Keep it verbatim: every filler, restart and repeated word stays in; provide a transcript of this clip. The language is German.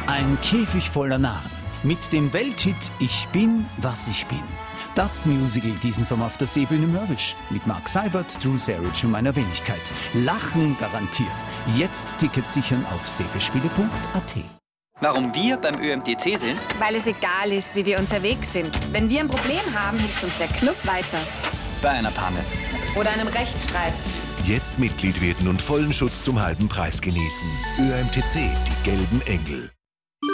Ein Käfig voller Narren mit dem Welthit Ich bin, was ich bin. Das Musical diesen Sommer auf der Seebühne Mörbisch mit Mark Seibert, Drew Sarich und meiner Wenigkeit. Lachen garantiert. Jetzt Tickets sichern auf seebespiele punkt a t. Warum wir beim Ö M T C sind? Weil es egal ist, wie wir unterwegs sind. Wenn wir ein Problem haben, hilft uns der Club weiter. Bei einer Panne. Oder einem Rechtsstreit. Jetzt Mitglied werden und vollen Schutz zum halben Preis genießen. Ö M T C, die gelben Engel.